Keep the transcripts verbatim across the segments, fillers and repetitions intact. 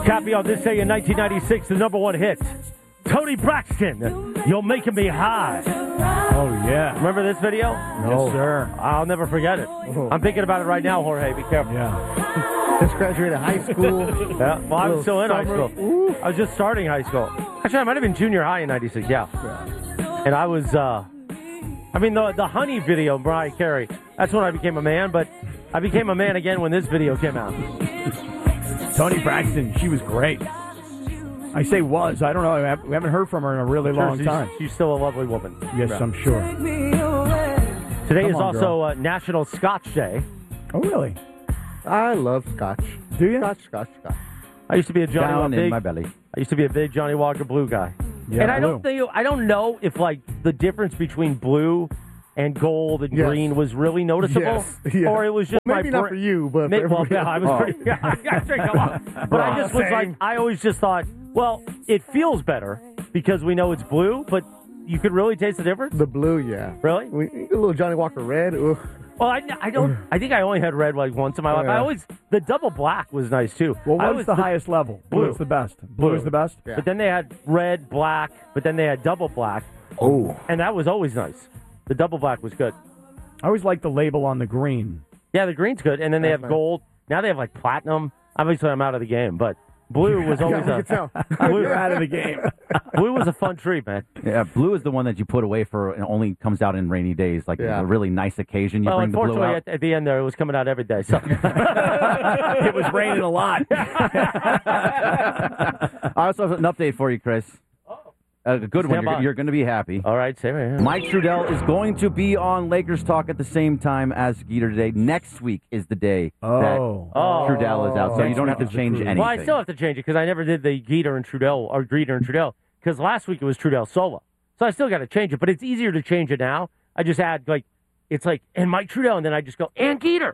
Cappy on this day in nineteen ninety-six, the number one hit. Tony Braxton, You're Making Me High. Oh, yeah. Remember this video? No. Yes, sir. I'll never forget it. Oh. I'm thinking about it right now, Jorge. Be careful. Yeah. Just graduated high school. Yeah. Well, I was still in summer. high school. Ooh. I was just starting high school. Actually, I might have been junior high in ninety-six, yeah. yeah. And I was, uh, I mean, the, the Honey video, Mariah Carey, that's when I became a man, but I became a man again when this video came out. Tony Braxton, she was great. I say was. I don't know. We haven't heard from her in a really sure, long she's, time. She's still a lovely woman. Yes, yeah. I'm sure. Today Come is on, also uh, National Scotch Day. Oh, really? I love Scotch. Do you? Scotch, Scotch, Scotch. I used to be a Johnny Down Walker in big, my belly. I used to be a big Johnny Walker Blue guy. Yeah, and I blue. don't think I don't know if like the difference between blue and gold and yes. green was really noticeable, yes. Yeah. or it was just well, maybe my not for you, but May, for well, everybody yeah, I was else. pretty. Yeah, I, I drink a lot, but I just was Same. like, I always just thought, well, it feels better because we know it's blue, but you could really taste the difference. The blue, yeah. Really? We, a little Johnny Walker Red. Ugh. Well, I, I don't. I think I only had red like once in my life. Yeah. I always the double black was nice too. Well, I what's was the, the highest level? Blue. What's the best? Blue, Blue. is the best? Yeah. But then they had red, black, but then they had double black. Oh. And that was always nice. The double black was good. I always like the label on the green. Yeah, the green's good. And then they That's have nice. gold. Now they have like platinum. Obviously, I'm out of the game, but blue was always yeah, a tell. blue, You're out of the game. blue was a fun treat, man. Yeah, blue is the one that you put away for and only comes out in rainy days, like Yeah. a really nice occasion. You Well, bring the blue unfortunately, out. at, at the end there, it was coming out every day. So It was raining a lot. I also have an update for you, Chris. A good Stand one. by. You're, you're going to be happy. all right, same here. Mike Trudell is going to be on Lakers Talk at the same time as Geeter today. Next week is the day Oh. that Oh. Trudell is out, so Next you don't have week to is the change cruise. anything. Well, I still have to change it because I never did the Geeter and Trudell or Geeter and Trudell because last week it was Trudell solo. So I still got to change it, but it's easier to change it now. I just add like it's like and Mike Trudell, and then I just go and Geeter.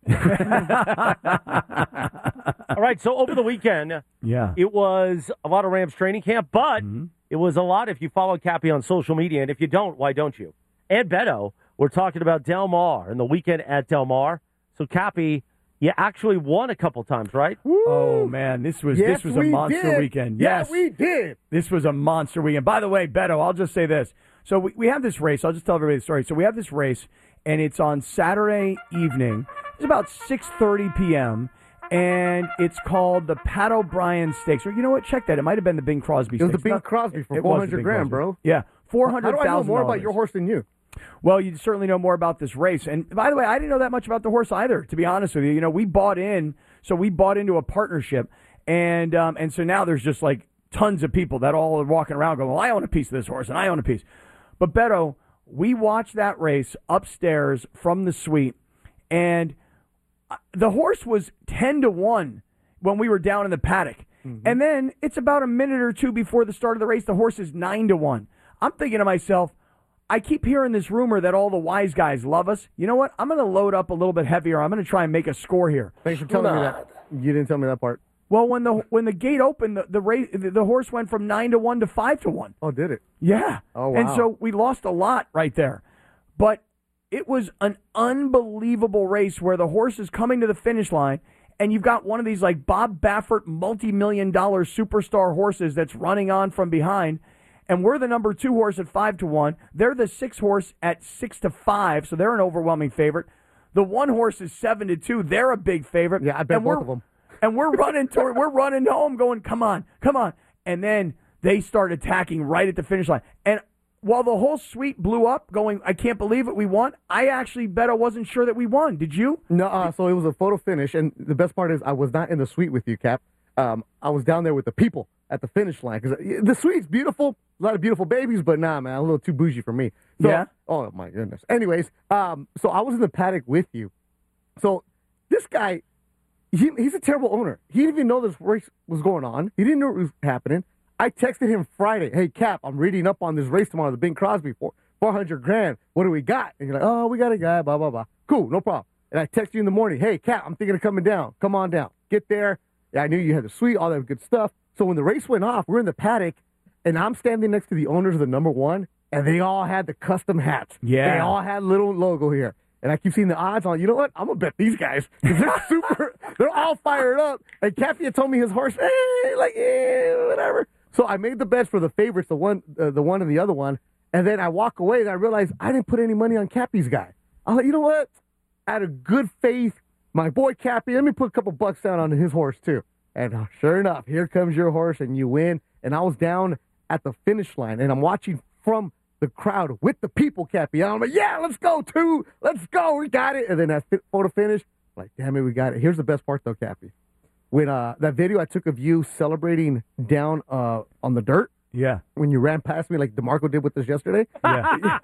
All right, so over the weekend, Yeah. it was a lot of Rams training camp, but Mm-hmm. it was a lot if you follow Cappy on social media, and if you don't, why don't you? And Beto, we're talking about Del Mar and the weekend at Del Mar. So Cappy, you actually won a couple times, right? Oh, man, this was Yes, this was a we monster did. weekend. Yeah, Yes, we did. This was a monster weekend. By the way, Beto, I'll just say this. So we, we have this race. I'll just tell everybody the story. So we have this race, and it's on Saturday evening. It's about six thirty p.m., and it's called the Pat O'Brien Stakes. Or you know what? Check that. It might have been the Bing Crosby It was Stakes. the Bing Not- Crosby for it was four the hundred Bing grand, Crosby. bro. Yeah, four How hundred do thousand. I know more about your horse than you? Well, you certainly know more about this race. And by the way, I didn't know that much about the horse either, to be honest with you. You know, we bought in, so we bought into a partnership. And um, and so now there's just like tons of people that all are walking around going, well, I own a piece of this horse and I own a piece. But Beto, we watched that race upstairs from the suite, and the horse was ten to one when we were down in the paddock. Mm-hmm. And then it's about a minute or two before the start of the race, the horse is nine to one. I'm thinking to myself, I keep hearing this rumor that all the wise guys love us. You know what? I'm going to load up a little bit heavier. I'm going to try and make a score here. Thanks for telling me that. You didn't tell me that part. Well, when the when the gate opened, the the, race, the the horse went from nine to one to five to one. Oh, did it? Yeah. Oh, wow. And so we lost a lot right there. But it was an unbelievable race where the horse is coming to the finish line, and you've got one of these like Bob Baffert multi-million dollar superstar horses that's running on from behind. And we're the number two horse at five to one. They're the six horse at six to five, so they're an overwhelming favorite. The one horse is seven to two. They're a big favorite. Yeah, I bet and both we're, of them. And we're running toward, we're running home, going, come on, come on. And then they start attacking right at the finish line. And while the whole suite blew up, going, I can't believe it, we won. I actually bet I wasn't sure that we won. Did you? No, uh, so it was a photo finish, and the best part is I was not in the suite with you, Cap. Um, I was down there with the people at the finish line because the suite's beautiful, a lot of beautiful babies, but nah, man, a little too bougie for me. So, Yeah? Oh my goodness. Anyways, um, so I was in the paddock with you. So this guy, he, he's a terrible owner. He didn't even know this race was going on. He didn't know it was happening. I texted him Friday, hey, Cap, I'm reading up on this race tomorrow, the Bing Crosby, for four hundred grand. What do we got? And you're like, oh, we got a guy, blah, blah, blah. Cool, no problem. And I text you in the morning, hey, Cap, I'm thinking of coming down. Come on down. Get there. Yeah, I knew you had the suite, all that good stuff. So when the race went off, we're in the paddock, and I'm standing next to the owners of the number one, and they all had the custom hats. Yeah. They all had little logo here. And I keep seeing the odds on, you know what? I'm going to bet these guys. 'Cause they're super, they're all fired up. And Cappy had told me his horse, eh, like, eh, whatever. So I made the bets for the favorites, the one, uh, the one and the other one. And then I walk away and I realize I didn't put any money on Cappy's guy. I was like, you know what? Out of good faith, my boy Cappy, let me put a couple bucks down on his horse too. And uh, sure enough, here comes your horse and you win. And I was down at the finish line and I'm watching from the crowd with the people, Cappy. And I'm like, yeah, let's go, two. Let's go. We got it. And then that photo finish, like, damn it, we got it. Here's the best part, though, Cappy. When uh, that video I took of you celebrating down uh, on the dirt. Yeah. When you ran past me like DeMarco did with us yesterday. Yeah.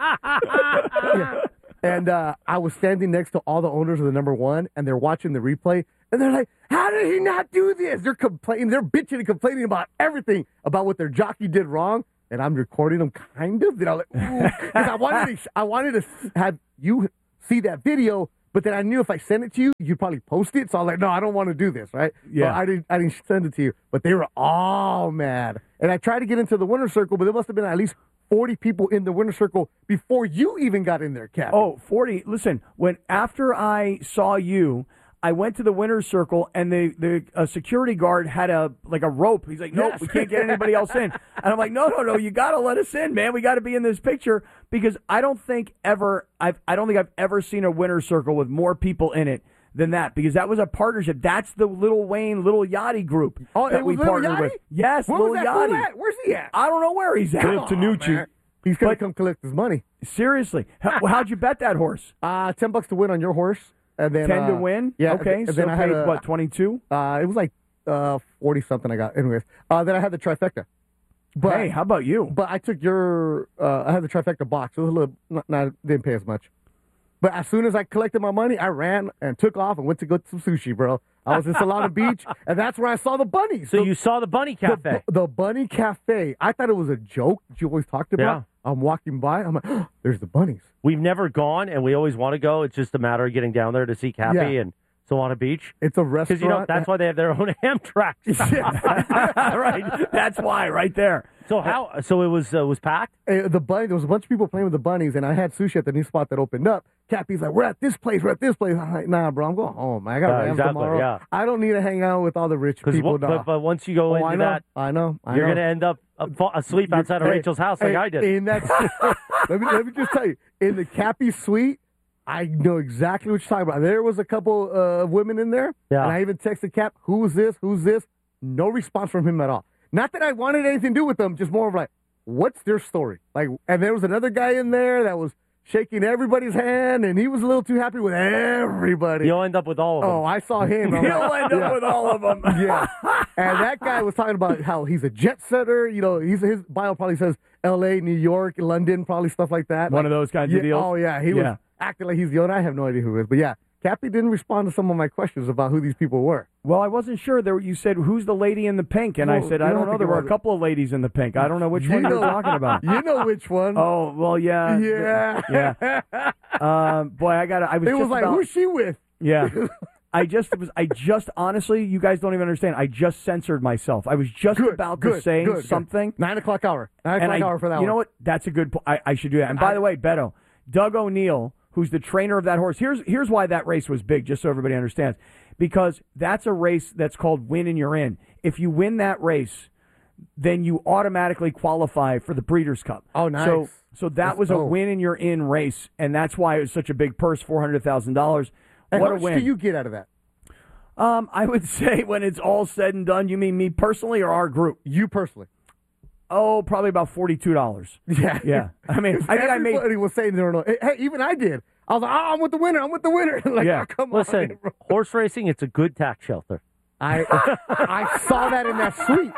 yeah. And uh, I was standing next to all the owners of the number one, and they're watching the replay. And they're like, how did he not do this? They're complaining. They're bitching and complaining about everything, about what their jockey did wrong. And I'm recording them, kind of. And I'm like, ooh. 'Cause I wanted to, I wanted to have you see that video, but then I knew if I sent it to you, you'd probably post it. So I was like, no, I don't want to do this, right? Yeah. So I didn't, I didn't send it to you. But they were all mad. And I tried to get into the winner's circle, but there must have been at least forty people in the winner's circle before you even got in there, Cap. Oh, forty. Listen, when after I saw you, I went to the winner's circle, and the the uh, security guard had a like a rope. He's like, nope, Yes. we can't get anybody else in. And I'm like, no, no, no, you got to let us in, man. We got to be in this picture because I don't think ever I've I don't think I've ever seen a winner's circle with more people in it than that because that was a partnership. That's the Lil Wayne, Little Yachty group Oh, that it we was Lil partnered Yachty? with. Yes, Where Lil was that Yachty. fool at? Where's he at? I don't know where he's at. Come on, man. He's going to come collect his money. Seriously, How, how'd you bet that horse? Uh, ten bucks to win on your horse. And then, Ten to uh, win? Yeah. Okay, And so then I had paid, a, what, twenty-two? Uh, it was like uh, forty something I got. Anyways, uh, then I had the trifecta. But, Hey, how about you? But I took your, uh, I had the trifecta box. It was a little, not, not, didn't pay as much. But as soon as I collected my money, I ran and took off and went to go to some sushi, bro. I was in Solana Beach, and that's where I saw the bunnies. So the, you saw the Bunny Cafe. The, the Bunny Cafe. I thought it was a joke that you always talked about. Yeah. I'm walking by. I'm like, oh, there's the bunnies. We've never gone, and we always want to go. It's just a matter of getting down there to see Cappy Yeah. and Solana Beach. It's a restaurant. Because, you know, that's why they have their own Amtrak. Right, that's why, right there. So how? So it was uh, was packed? Uh, the bunny, there was a bunch of people playing with the bunnies, and I had sushi at the new spot that opened up. Cappy's like, we're at this place, we're at this place. I'm like, nah, bro, I'm going home. I got Uh, Rams exactly, tomorrow. yeah. I don't need to hang out with all the rich people. But, nah. but once you go Oh, into I know, that, I know. I you're know. going to end up uh, fa- asleep outside of Hey, Rachel's house like hey, I did. In that, let me let me just tell you, in the Cappy suite, I know exactly what you're talking about. There was a couple of uh, women in there, Yeah. and I even texted Cap, who's this, who's this? No response from him at all. Not that I wanted anything to do with them, just more of like, what's their story? Like, and there was another guy in there that was shaking everybody's hand, and he was a little too happy with everybody. You'll end up with all of them. Oh, I saw him. I'm He'll like, end up yeah. with all of them. Yeah. And that guy was talking about how he's a jet setter. You know, he's, his bio probably says L A, New York, London, probably stuff like that. One like, of those kinds yeah, of deals? Oh, yeah. He Yeah. was acting like he's the owner. I have no idea who he is. But yeah, Cappy didn't respond to some of my questions about who these people were. Well, I wasn't sure. There, you said, who's the lady in the pink? And I Well, said, you I don't don't know. think There it were a was- couple of ladies in the pink. I don't know which You one know- you're talking about. You know which one. Oh, well, yeah. Yeah. Yeah. Um, boy, I got to, I was It just was like, about, who's she with? yeah. I just was, I just, honestly, you guys don't even understand. I just censored myself. I was just Good, about good, to say good, good. something. Nine o'clock hour. Nine And o'clock I, hour for that you one. know what? That's a good point. I, I should do that. And by I- the way, Beto, Doug O'Neill, who's the trainer of that horse, here's here's why that race was big, just so everybody understands. Because that's a race that's called win and you're in. If you win that race, then you automatically qualify for the Breeders' Cup. Oh, nice. So, so that Let's was a go. win and you're in race, and that's why it was such a big purse, four hundred thousand dollars. And What how a much win. do you get out of that? Um, I would say when it's all said and done, you mean me personally or our group? You personally. Oh, probably about forty-two dollars. Yeah. Yeah. I mean, I think I made... Everybody was saying there. No, hey, even I did. I was like, oh, I'm with the winner. I'm with the winner. Like, Yeah. oh, come Listen, on, bro. horse racing, it's a good tax shelter. I I saw that in that suite.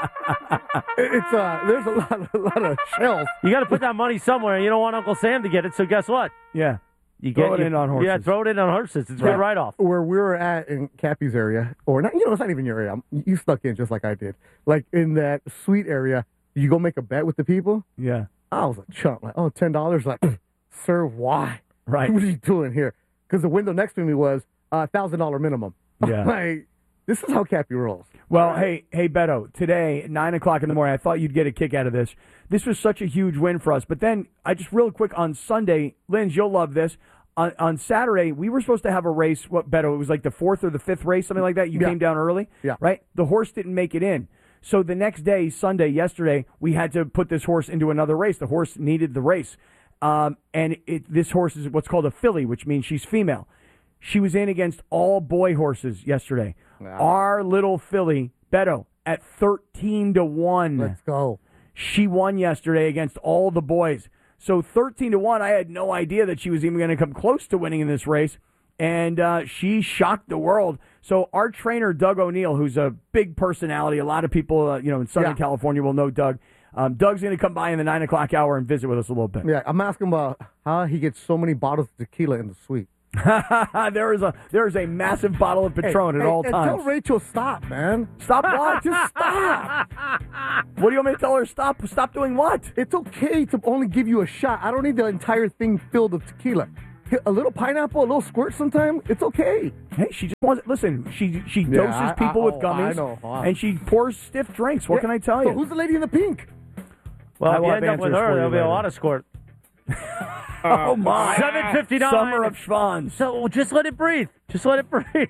It's uh, there's a lot, a lot of shells. You got to put that money somewhere. You don't want Uncle Sam to get it, so guess what? Yeah. You Throw get it you- in on horses. Yeah, throw it in on horses. It's a Yeah. good write-off. Where we were at in Cappy's area, or not, you know, it's not even your area. You stuck in just like I did. Like in that suite area, you go make a bet with the people. Yeah. I was a chump. Like, oh, ten dollars. Like, sir, why? Right. What are you doing here? Because the window next to me was a thousand dollar minimum. Yeah. Like, this is how Cappy rolls. Well, hey, hey, Beto, today at nine o'clock in the morning, I thought you'd get a kick out of this. This was such a huge win for us. But then, I just real quick on Sunday, Linz, you'll love this. on, on Saturday, we were supposed to have a race. What, Beto? It was like the fourth or the fifth race, something like that. You Yeah. came down early, Yeah. right? The horse didn't make it in. So the next day, Sunday, yesterday, we had to put this horse into another race. The horse needed the race. Um, and it, this horse is what's called a filly, which means she's female. She was in against all boy horses yesterday. Wow. Our little filly, Beto, at thirteen to one. Let's go. She won yesterday against all the boys. So thirteen to one, I had no idea that she was even going to come close to winning in this race. And uh, she shocked the world. So our trainer, Doug O'Neill, who's a big personality, a lot of people uh, you know, in Southern Yeah. California will know Doug. Um, Doug's going to come by in the nine o'clock hour and visit with us a little bit. Yeah, I'm asking about how he gets so many bottles of tequila in the suite. there is a there is a massive bottle of Patron Hey, at hey, all and times. Tell Rachel stop, man. Stop what? Just stop. What do you want me to tell her? Stop. Stop doing what? It's okay to only give you a shot. I don't need the entire thing filled with tequila. A little pineapple, a little squirt sometime, it's okay. Hey, she just wants. Listen, she she Yeah, doses I- I- people with oh, gummies, I know. Wow. and she pours stiff drinks. What Yeah, can I tell so you? who's the lady in the pink? Well, I if you will end have up with answers for her, you there'll be a later. lot of squirt. Oh my! seven fifty-nine. Summer of Schwans. So just let it breathe. Just let it breathe.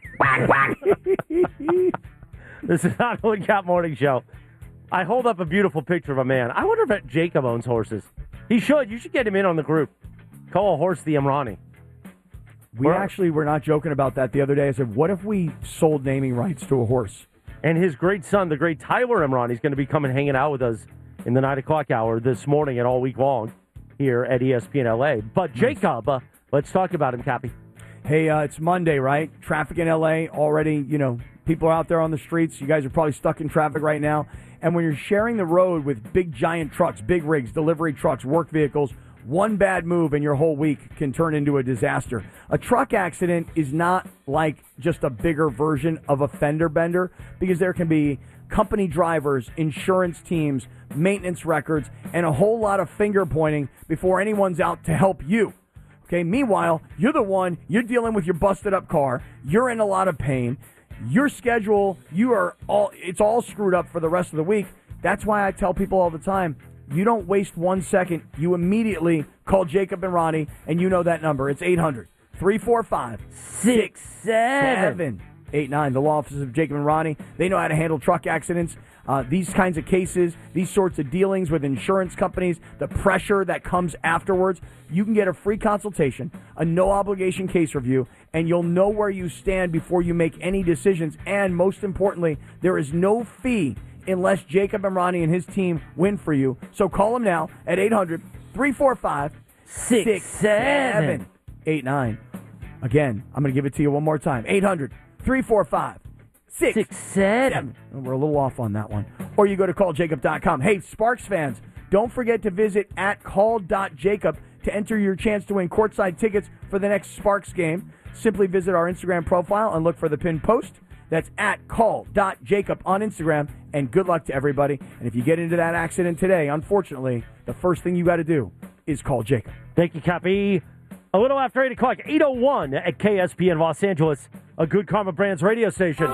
This is not a Cat Morning Show. I hold up a beautiful picture of a man. I wonder if Jacob owns horses. He should. You should get him in on the group. Call a horse the Imrani. We We're- actually were not joking about that the other day. I said, "What if we sold naming rights to a horse?" And his great son, the great Tyler Imrani, is going to be coming hanging out with us in the nine o'clock hour this morning and all week long here at E S P N L A. But Jacob, uh, let's talk about him, Cappy. Hey, uh, it's Monday, right? Traffic in L A already, you know, people are out there on the streets. You guys are probably stuck in traffic right now. And when you're sharing the road with big, giant trucks, big rigs, delivery trucks, work vehicles, one bad move and your whole week can turn into a disaster. A truck accident is not like just a bigger version of a fender bender because there can be company drivers, insurance teams, maintenance records, and a whole lot of finger pointing before anyone's out to help you. Okay, meanwhile, you're the one, you're dealing with your busted up car, you're in a lot of pain, your schedule, you are all, it's all screwed up for the rest of the week. That's why I tell people all the time, you don't waste one second, you immediately call Jacob and Ronnie, and you know that number. It's eight hundred, three four five, six seven eight nine. The law offices of Jacob and Ronnie, they know how to handle truck accidents. Uh, these kinds of cases, these sorts of dealings with insurance companies, the pressure that comes afterwards, you can get a free consultation, a no-obligation case review, and you'll know where you stand before you make any decisions. And most importantly, there is no fee unless Jacob and Ronnie and his team win for you. So call them now at eight hundred, three four five, six seven eight nine. Again, I'm going to give it to you one more time. eight hundred, three four five, six seven. We're a little off on that one. Or you go to call jacob dot com. Hey, Sparks fans, don't forget to visit at call dot jacob to enter your chance to win courtside tickets for the next Sparks game. Simply visit our Instagram profile and look for the pinned post. That's at call dot jacob on Instagram. And good luck to everybody. And if you get into that accident today, unfortunately, the first thing you got to do is call Jacob. Thank you, Cappy. A little after eight o'clock, eight oh one at K S P N Los Angeles, a Good Karma Brands radio station.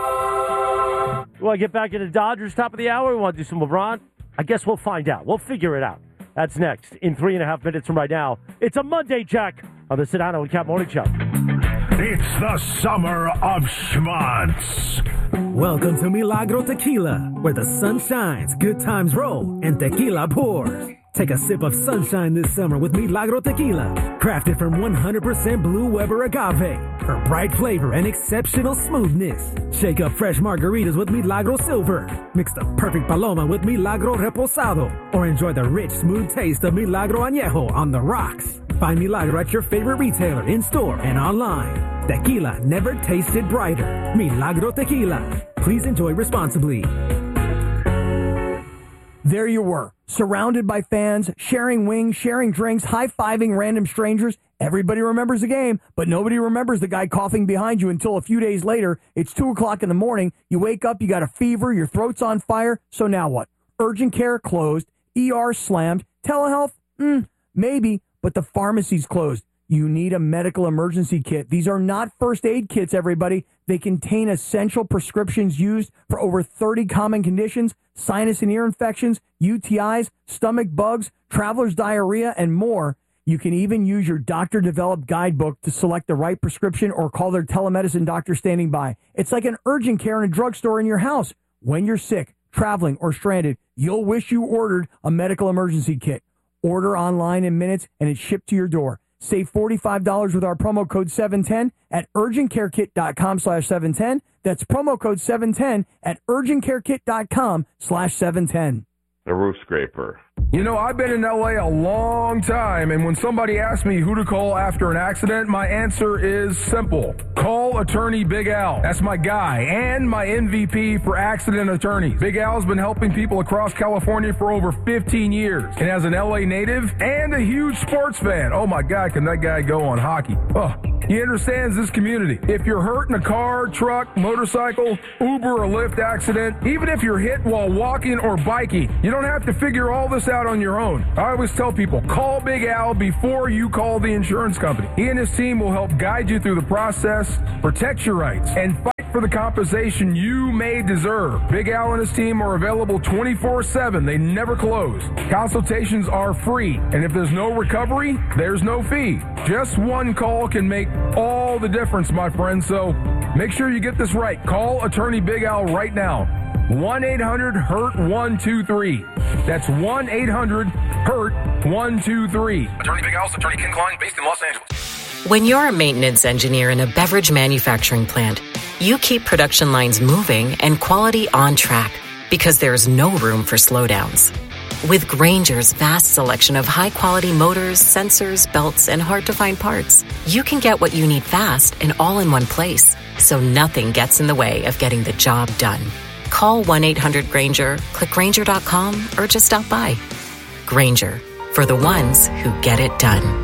We want to get back into Dodgers top of the hour? We want to do some LeBron? I guess we'll find out. We'll figure it out. That's next in three and a half minutes from right now. It's a Monday, Jack, on the Sedano and Cat Morning Show. It's the summer of schmonts. Welcome to Milagro Tequila, where the sun shines, good times roll, and tequila pours. Take a sip of sunshine this summer with Milagro Tequila, crafted from one hundred percent Blue Weber agave for bright flavor and exceptional smoothness. Shake up fresh margaritas with Milagro Silver. Mix the perfect paloma with Milagro Reposado, or enjoy the rich, smooth taste of Milagro Añejo on the rocks. Find Milagro at your favorite retailer, in-store, and online. Tequila never tasted brighter. Milagro Tequila. Please enjoy responsibly. There you were, surrounded by fans, sharing wings, sharing drinks, high-fiving random strangers. Everybody remembers the game, but nobody remembers the guy coughing behind you until a few days later. It's two o'clock in the morning. You wake up, you got a fever, your throat's on fire. So now what? Urgent care closed, E R slammed, telehealth? Mm, maybe, but the pharmacy's closed. You need a medical emergency kit. These are not first aid kits, everybody. They contain essential prescriptions used for over thirty common conditions, sinus and ear infections, U T Is, stomach bugs, traveler's diarrhea, and more. You can even use your doctor-developed guidebook to select the right prescription or call their telemedicine doctor standing by. It's like an urgent care in a drugstore in your house. When you're sick, traveling, or stranded, you'll wish you ordered a medical emergency kit. Order online in minutes, and it's shipped to your door. Save forty-five dollars with our promo code seven ten at urgentcarekit.com slash 710. That's promo code seven ten at urgentcarekit.com slash 710. The roof scraper. You know, I've been in L A a long time, and when somebody asks me who to call after an accident, my answer is simple. Call attorney Big Al. That's my guy and my M V P for accident attorneys. Big Al's been helping people across California for over fifteen years. And as an L A native and a huge sports fan, oh my God, can that guy go on hockey? Oh, he understands this community. If you're hurt in a car, truck, motorcycle, Uber or Lyft accident, even if you're hit while walking or biking, you don't have to figure all this out on your own. I always tell people, call Big Al before you call the insurance company. He and his team will help guide you through the process, protect your rights, and fight for the compensation you may deserve. Big Al and his team are available twenty-four seven. They never close. Consultations are free, and if there's no recovery, there's no fee. Just one call can make all the difference, my friend, so make sure you get this right. Call attorney Big Al right now. one eight hundred hurt one two three. That's one eight hundred hurt one two three. Attorney Big Al's attorney Ken Klein, based in Los Angeles. When you're a maintenance engineer in a beverage manufacturing plant, you keep production lines moving and quality on track because there's no room for slowdowns. With Grainger's vast selection of high-quality motors, sensors, belts, and hard-to-find parts, you can get what you need fast and all in one place, so nothing gets in the way of getting the job done. Call one eight hundred Grainger, click Grainger dot com, or just stop by. Grainger, for the ones who get it done.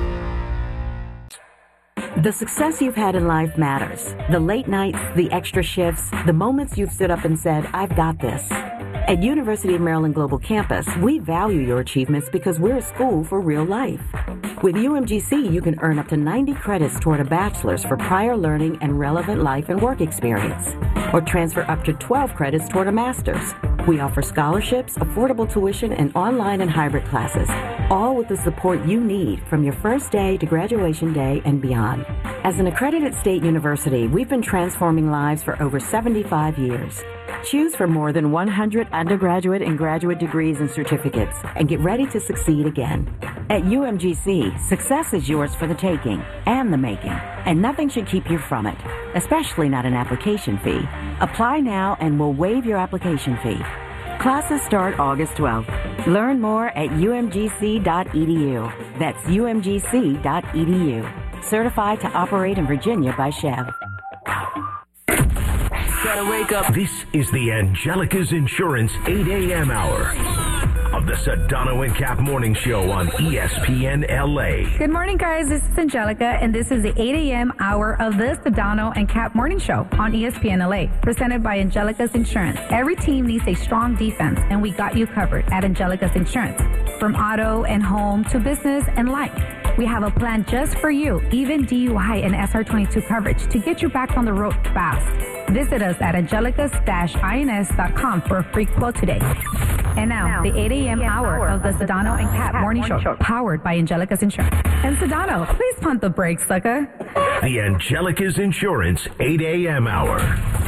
The success you've had in life matters. The late nights, the extra shifts, the moments you've stood up and said, I've got this. At University of Maryland Global Campus, we value your achievements because we're a school for real life. With U M G C, you can earn up to ninety credits toward a bachelor's for prior learning and relevant life and work experience, or transfer up to twelve credits toward a master's. We offer scholarships, affordable tuition, and online and hybrid classes, all with the support you need from your first day to graduation day and beyond. As an accredited state university, we've been transforming lives for over seventy-five years. Choose from more than one hundred undergraduate and graduate degrees and certificates, and get ready to succeed again. At U M G C, success is yours for the taking and the making, and nothing should keep you from it, especially not an application fee. Apply now and we'll waive your application fee. Classes start August twelfth. Learn more at U M G C dot E D U. That's U M G C dot E D U. Certified to operate in Virginia by Chev. Gotta wake up. This is the Angelica's Insurance eight a.m. hour of the Sedano and Cap Morning Show on E S P N L A. Good morning, guys. This is Angelica, and this is the eight a.m. hour of the Sedano and Cap Morning Show on E S P N L A, presented by Angelica's Insurance. Every team needs a strong defense, and we got you covered at Angelica's Insurance. From auto and home to business and life, we have a plan just for you, even D U I and S R twenty-two coverage to get you back on the road fast. Visit us at angelicas dash ins dot com for a free quote today. And now, now the eight a.m. hour of the Sedano and Cap Morning Show, powered by Angelica's Insurance. And Sedano, please pump the brakes, sucker. The Angelica's Insurance eight a.m. hour.